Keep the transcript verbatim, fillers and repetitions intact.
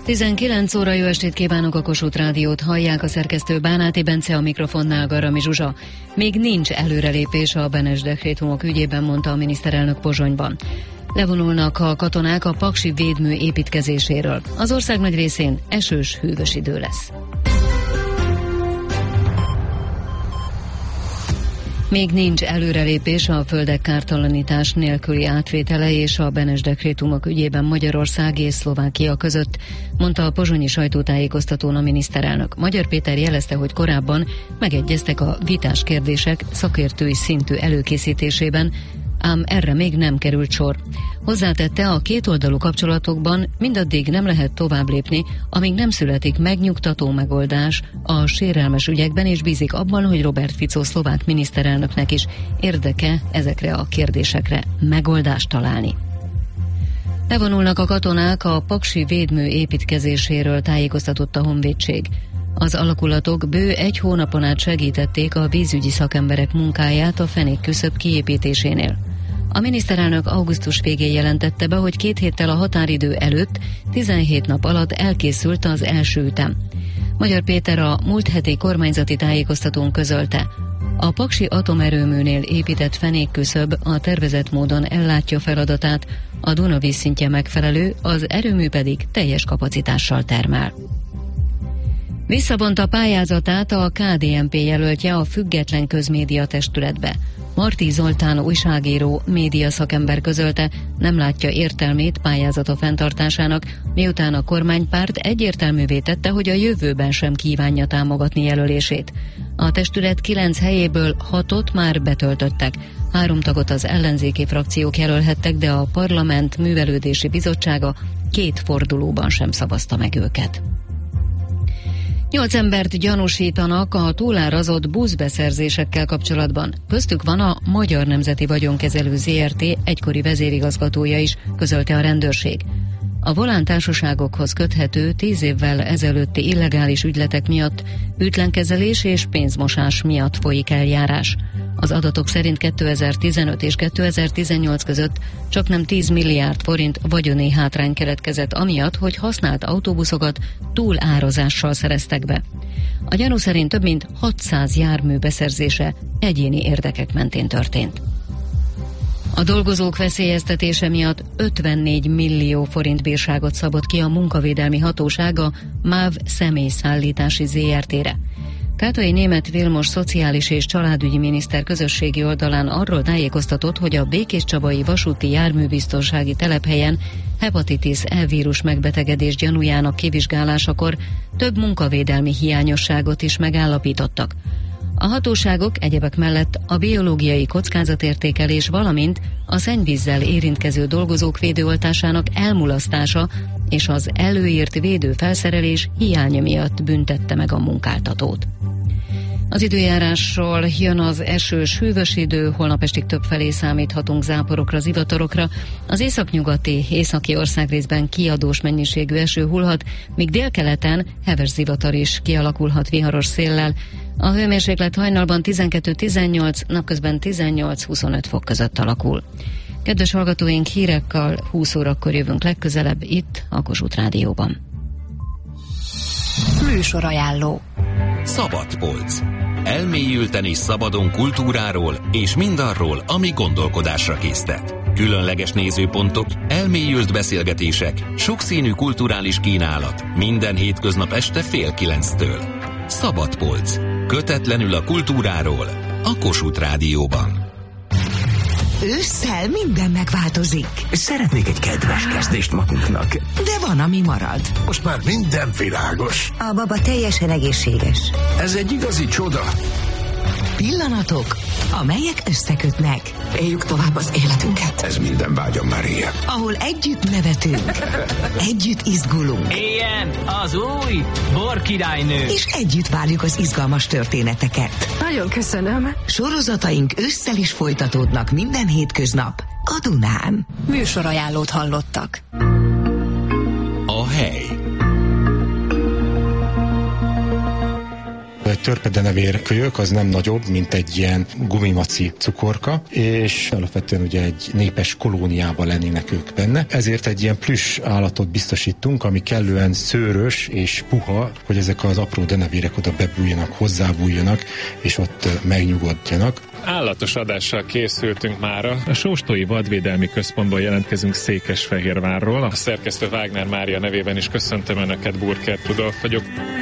tizenkilenc óra, jó estét kívánok, a Kossuth Rádiót hallják, a szerkesztő Bánáti Bence, a mikrofonnál Garami Zsuzsa. Még nincs előrelépés a Benes dekrétumok ügyében, mondta a miniszterelnök Pozsonyban. Levonulnak a katonák a paksi védmű építkezéséről. Az ország nagy részén esős, hűvös idő lesz. Még nincs előrelépés a földek kártalanítás nélküli átvétele és a Benes dekrétumok ügyében Magyarország és Szlovákia között, mondta a pozsonyi sajtótájékoztatón a miniszterelnök. Magyar Péter jelezte, hogy korábban megegyeztek a vitás kérdések szakértői szintű előkészítésében, ám erre még nem került sor. Hozzátette, a kétoldalú kapcsolatokban mindaddig nem lehet tovább lépni, amíg nem születik megnyugtató megoldás a sérelmes ügyekben, és bízik abban, hogy Robert Fico szlovák miniszterelnöknek is érdeke ezekre a kérdésekre megoldást találni. Levonulnak a katonák a paksi védmű építkezéséről, tájékoztatott a Honvédség. Az alakulatok bő egy hónapon át segítették a vízügyi szakemberek munkáját a fenékküszöb kiépítésénél. A miniszterelnök augusztus végén jelentette be, hogy két héttel a határidő előtt tizenhét nap alatt elkészült az első ütem. Magyar Péter a múlt heti kormányzati tájékoztatón közölte: a paksi atomerőműnél épített fenékküszöb a tervezett módon ellátja feladatát, a Duna vízszintje megfelelő, az erőmű pedig teljes kapacitással termel. Visszavonta pályázatát a ká dé en pé jelöltje a Független Közmédia Testületbe. Marti Zoltán újságíró, média szakember közölte, nem látja értelmét pályázata fenntartásának, miután a kormánypárt egyértelművé tette, hogy a jövőben sem kívánja támogatni jelölését. A testület kilenc helyéből hatot már betöltöttek. Három tagot az ellenzéki frakciók jelölhettek, de a Parlament Művelődési Bizottsága két fordulóban sem szavazta meg őket. Nyolc embert gyanúsítanak a túlárazott buszbeszerzésekkel kapcsolatban. Köztük van a Magyar Nemzeti Vagyonkezelő zé er té egykori vezérigazgatója is, közölte a rendőrség. A Volán társaságokhoz köthető tíz évvel ezelőtti illegális ügyletek miatt ütlenkezelés és pénzmosás miatt folyik eljárás. Az adatok szerint kétezer-tizenöt és kétezer-tizennyolc között csaknem tíz milliárd forint vagyoni hátrány keletkezett amiatt, hogy használt autóbuszokat túlárazással szereztek be. A gyanú szerint több mint hatszáz jármű beszerzése egyéni érdekek mentén történt. A dolgozók veszélyeztetése miatt ötvennégy millió forint bírságot szabott ki a munkavédelmi hatóság a MÁV személyszállítási zé er té-re. Kátai Németh Vilmos szociális és családügyi miniszter közösségi oldalán arról tájékoztatott, hogy a Békéscsabai vasúti járműbiztonsági telephelyen hepatitis E vírus megbetegedés gyanújának kivizsgálásakor több munkavédelmi hiányosságot is megállapítottak. A hatóságok egyebek mellett a biológiai kockázatértékelés, valamint a szennyvízzel érintkező dolgozók védőoltásának elmulasztása és az előírt védőfelszerelés hiánya miatt büntette meg a munkáltatót. Az időjárásról: jön az esős, hűvös idő, holnap estig többfelé számíthatunk záporokra, zivatarokra. Az északnyugati, északi országrészben kiadós mennyiségű eső hullhat, míg délkeleten heves zivatar is kialakulhat viharos széllel. A hőmérséklet hajnalban tizenkettő-tizennyolc, napközben tizennyolc-huszonöt fok között alakul. Kedves hallgatóink, hírekkel húsz órakor jövünk legközelebb itt a Kossuth Rádióban. Műsorajánló. Szabadpolc. Elmélyülten és szabadon kultúráról és mindarról, ami gondolkodásra késztet. Különleges nézőpontok, elmélyült beszélgetések, sokszínű kulturális kínálat. Minden hétköznap este fél kilenctől. Szabadpolc. Kötetlenül a kultúráról a Kossuth Rádióban. Ősszel minden megváltozik. Szeretnék egy kedves kezdést magunknak. De van, ami marad. Most már minden világos. A baba teljesen egészséges. Ez egy igazi csoda. Pillanatok, amelyek összekötnek. Éljük tovább az életünket. Ez minden vágyam már ilyen. Ahol együtt nevetünk, együtt izgulunk. Éljen az új borkirálynő. És együtt várjuk az izgalmas történeteket. Nagyon köszönöm. Sorozataink ősszel is folytatódnak minden hétköznap a Dunán. Műsorajánlót hallottak. A hely. törpedenevér kölyök az nem nagyobb, mint egy ilyen gumimaci cukorka, és alapvetően ugye egy népes kolóniában lennének ők benne. Ezért egy ilyen plüss állatot biztosítunk, ami kellően szőrös és puha, hogy ezek az apró denevérek oda bebújjanak, hozzábújjanak, és ott megnyugodjanak. Állatos adással készültünk mára. A Sóstói Vadvédelmi Központból jelentkezünk Székesfehérvárról. A szerkesztő Wagner Mária nevében is köszöntöm Önöket, Burkert Rudolf vagyok.